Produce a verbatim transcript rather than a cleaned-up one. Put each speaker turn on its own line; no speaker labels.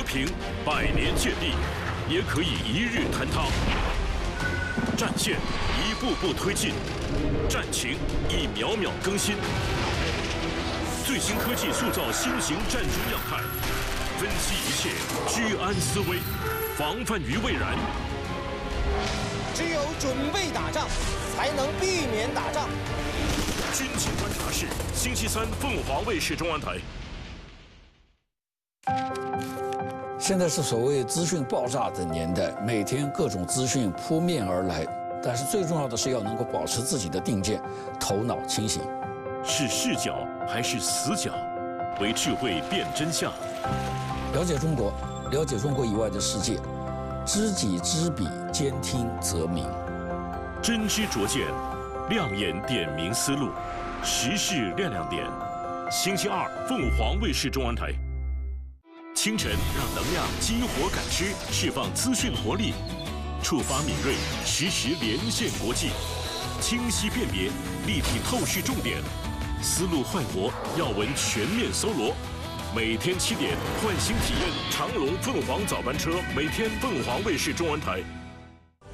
平，百年建立，也可以一日坍塌。战线一步步推进，战情一秒秒更新。最新科技塑造新型战争样态，分析一切，居安思危，防范于未然。
只有准备打仗，才能避免打仗。
军情观察室，星期三凤凰卫视中央台。
现在是所谓资讯爆炸的年代，每天各种资讯扑面而来，但是最重要的是要能够保持自己的定见，头脑清醒。
是视角还是死角？为智慧辨真相。
了解中国，了解中国以外的世界，知己知彼，兼听则明。
真知灼见，亮眼点明思路，时事亮亮点。星期二，凤凰卫视中央台。清晨，让能量激活感知，释放资讯活力，触发敏锐，实时连线国际，清晰辨别，立体透视重点，思路焕活，要闻全面搜罗。每天七点，换新体验长龙凤凰早班车，每天凤凰卫视中文台。